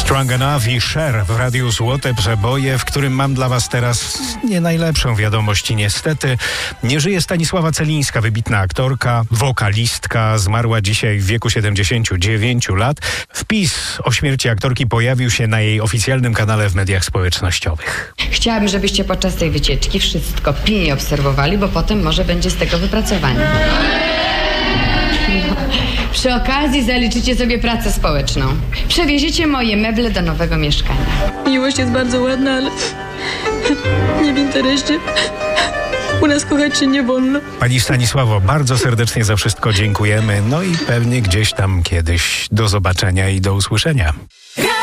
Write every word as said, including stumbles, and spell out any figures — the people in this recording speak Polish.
Strong Enough i Cher w Radiu Złote Przeboje, w którym mam dla was teraz nie najlepszą wiadomość i niestety. Nie żyje Stanisława Celińska, wybitna aktorka, wokalistka, zmarła dzisiaj w wieku siedemdziesięciu dziewięciu lat. Wpis o śmierci aktorki pojawił się na jej oficjalnym kanale w mediach społecznościowych. Chciałabym, żebyście podczas tej wycieczki wszystko pilnie obserwowali, bo potem może będzie z tego wypracowanie. Przy okazji zaliczycie sobie pracę społeczną. Przewieziecie moje meble do nowego mieszkania. Miłość jest bardzo ładna, ale nie w interesie. U nas kochać się nie wolno. Pani Stanisławo, bardzo serdecznie za wszystko dziękujemy. No i pewnie gdzieś tam kiedyś do zobaczenia i do usłyszenia.